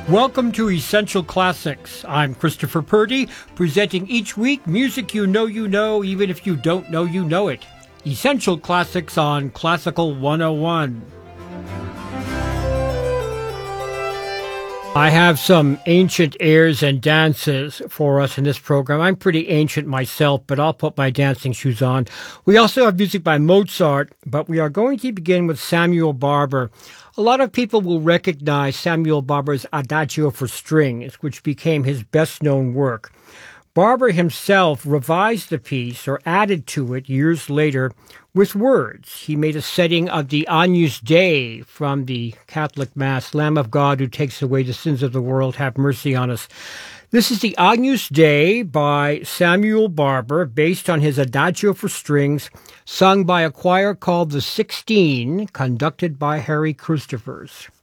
Welcome to Essential Classics. I'm Christopher Purdy, presenting each week music you know, even if you don't know you know it. Essential Classics on Classical 101. I have some ancient airs and dances for us in this program. I'm pretty ancient myself, but I'll put my dancing shoes on. We also have music by Mozart, but we are going to begin with Samuel Barber. A lot of people will recognize Samuel Barber's Adagio for Strings, which became his best-known work. Barber himself revised the piece, or added to it years later, with words. He made a setting of the Agnus Dei from the Catholic Mass, Lamb of God who takes away the sins of the world, have mercy on us. This is the Agnus Dei by Samuel Barber, based on his Adagio for Strings, sung by a choir called the 16, conducted by Harry Christophers.